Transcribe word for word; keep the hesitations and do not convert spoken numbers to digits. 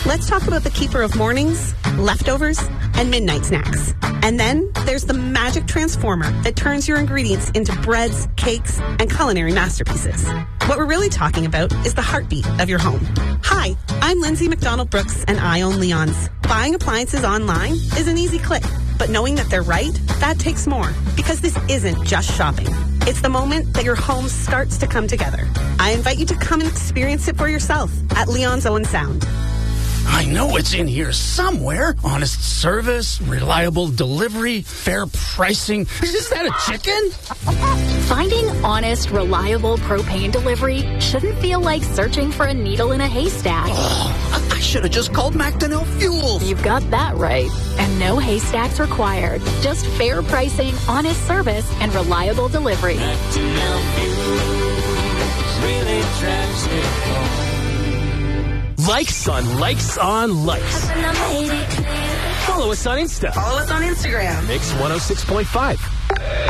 Let's talk about the keeper of mornings, leftovers, and midnight snacks. And then there's the magic transformer that turns your ingredients into breads, cakes, and culinary masterpieces. What we're really talking about is the heartbeat of your home. Hi, I'm Lindsay McDonald-Brooks, and I own Leon's. Buying appliances online is an easy click, but knowing that they're right, that takes more, because this isn't just shopping. It's the moment that your home starts to come together. I invite you to come and experience it for yourself at Leon's Owen Sound. I know it's in here somewhere. Honest service, reliable delivery, fair pricing. Is that a chicken? Finding honest, reliable propane delivery shouldn't feel like searching for a needle in a haystack. Oh, I should have just called Macdonell Fuels. You've got that right. And no haystacks required. Just fair pricing, honest service, and reliable delivery. Macdonell Fuels really drives me home. Likes on Likes on Likes. Follow us on Insta. Follow us on Instagram. Mix one oh six point five.